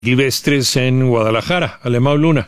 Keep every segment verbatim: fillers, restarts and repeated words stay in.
silvestres en Guadalajara. Alemão Luna.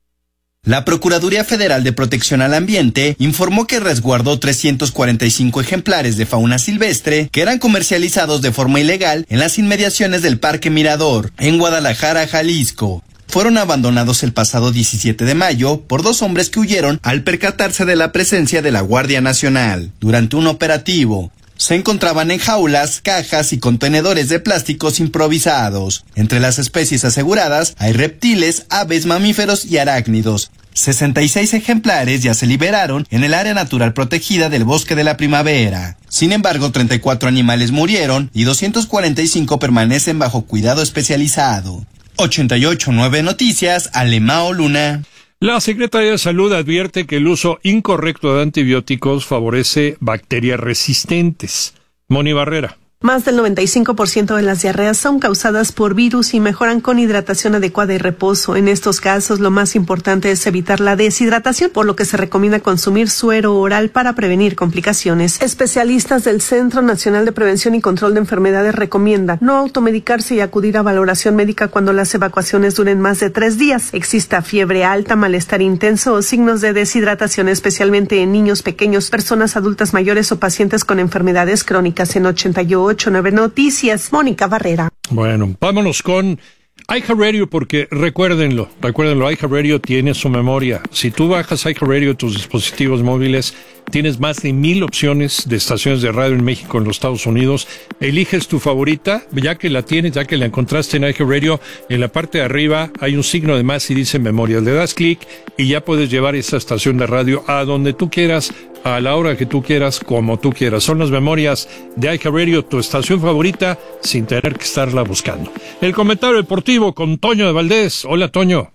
La Procuraduría Federal de Protección al Ambiente informó que resguardó trescientos cuarenta y cinco ejemplares de fauna silvestre que eran comercializados de forma ilegal en las inmediaciones del Parque Mirador, en Guadalajara, Jalisco. Fueron abandonados el pasado diecisiete de mayo por dos hombres que huyeron al percatarse de la presencia de la Guardia Nacional. Durante un operativo, se encontraban en jaulas, cajas y contenedores de plásticos improvisados. Entre las especies aseguradas hay reptiles, aves, mamíferos y arácnidos. sesenta y seis ejemplares ya se liberaron en el área natural protegida del Bosque de la Primavera. Sin embargo, treinta y cuatro animales murieron y doscientos cuarenta y cinco permanecen bajo cuidado especializado. ochenta y ocho punto nueve Noticias, Alemão Luna. La Secretaría de Salud advierte que el uso incorrecto de antibióticos favorece bacterias resistentes. Moni Barrera. Más del noventa y cinco por ciento de las diarreas son causadas por virus y mejoran con hidratación adecuada y reposo. En estos casos, lo más importante es evitar la deshidratación, por lo que se recomienda consumir suero oral para prevenir complicaciones. Especialistas del Centro Nacional de Prevención y Control de Enfermedades recomiendan no automedicarse y acudir a valoración médica cuando las evacuaciones duren más de tres días. Exista fiebre alta, malestar intenso o signos de deshidratación, especialmente en niños pequeños, personas adultas mayores o pacientes con enfermedades crónicas. En ochenta y ocho punto nueve Noticias, Mónica Barrera. Bueno, vámonos con iHeartRadio, porque recuérdenlo, recuérdenlo, iHeartRadio tiene su memoria. Si tú bajas iHeartRadio a tus dispositivos móviles, tienes más de mil opciones de estaciones de radio en México, en los Estados Unidos. Eliges tu favorita, ya que la tienes, ya que la encontraste en iHeartRadio, en la parte de arriba hay un signo de más y dice memoria. Le das clic y ya puedes llevar esa estación de radio a donde tú quieras, a la hora que tú quieras, como tú quieras. Son las memorias de iHeartRadio, tu estación favorita, sin tener que estarla buscando. El comentario deportivo con Toño de Valdés. Hola, Toño.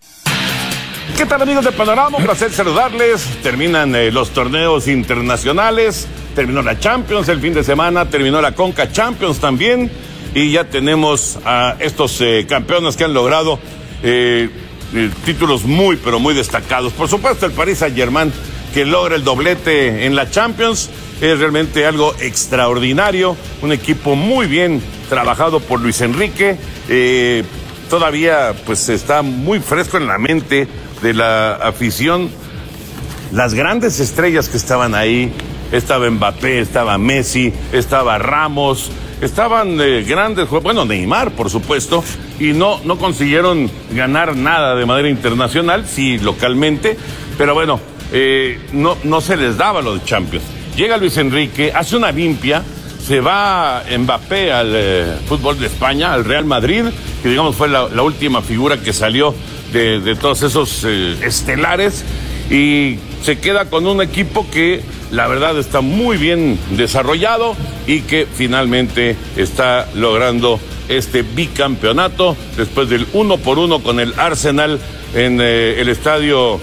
¿Qué tal, amigos de Panorama? Un placer saludarles. Terminan eh, los torneos internacionales, terminó la Champions el fin de semana, terminó la Conca Champions también, y ya tenemos a estos eh, campeones que han logrado eh, eh, títulos muy, pero muy destacados. Por supuesto, el Paris Saint-Germain, que logra el doblete en la Champions, es realmente algo extraordinario, un equipo muy bien trabajado por Luis Enrique, eh, todavía pues está muy fresco en la mente de la afición, las grandes estrellas que estaban ahí. Estaba Mbappé, estaba Messi, estaba Ramos, estaban eh, grandes, bueno, Neymar, por supuesto, y no, no consiguieron ganar nada de manera internacional, sí, localmente, pero bueno, eh, no, no se les daba lo de Champions. Llega Luis Enrique, hace una limpia, se va Mbappé al eh, fútbol de España, al Real Madrid, que digamos fue la, la última figura que salió de, de todos esos eh, estelares, y se queda con un equipo que la verdad está muy bien desarrollado y que finalmente está logrando este bicampeonato después del uno por uno con el Arsenal en eh, el estadio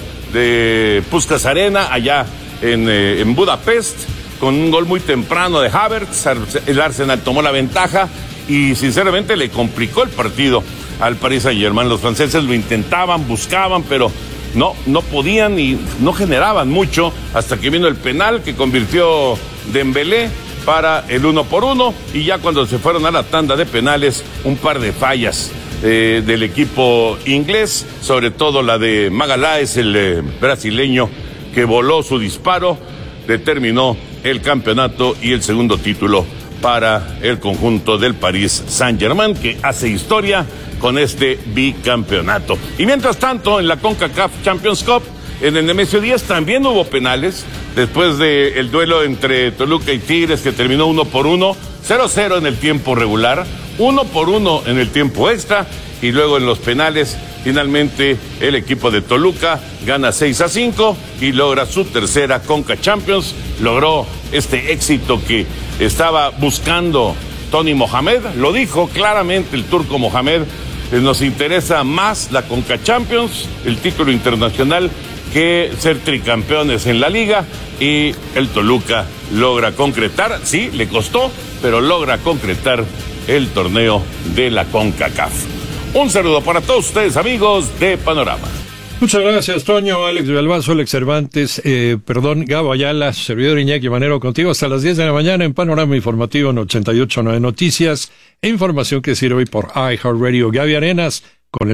de Puskás Arena, allá en, eh, en Budapest, con un gol muy temprano de Havertz. El Arsenal tomó la ventaja y sinceramente le complicó el partido al Paris Saint-Germain. Los franceses lo intentaban, buscaban, pero no, no podían y no generaban mucho, hasta que vino el penal que convirtió Dembélé para el uno por uno, y ya cuando se fueron a la tanda de penales, un par de fallas eh, del equipo inglés, sobre todo la de Magalhães, el eh, brasileño, que voló su disparo, determinó el campeonato y el segundo título para el conjunto del Paris Saint-Germain, que hace historia con este bicampeonato. Y mientras tanto, en la CONCACAF Champions Cup, en el Nemesio diez también hubo penales, después del duelo entre Toluca y Tigres, que terminó uno por uno, cero cero en el tiempo regular, uno por uno en el tiempo extra, y luego en los penales, finalmente el equipo de Toluca gana seis a cinco y logra su tercera Conca Champions, logró este éxito que estaba buscando Tony Mohamed, lo dijo claramente el turco Mohamed: nos interesa más la Conca Champions, el título internacional, que ser tricampeones en la liga, y el Toluca logra concretar, sí, le costó, pero logra concretar el torneo de la CONCACAF. Un saludo para todos ustedes, amigos de Panorama. Muchas gracias, Toño. Alex Villalbazo, Alex Cervantes, eh, perdón, Gabo Ayala, servidor Iñaki Manero, contigo hasta las diez de la mañana en Panorama Informativo en ochenta y ocho punto nueve Noticias, e información que sirve hoy por iHeartRadio. Gaby Arenas,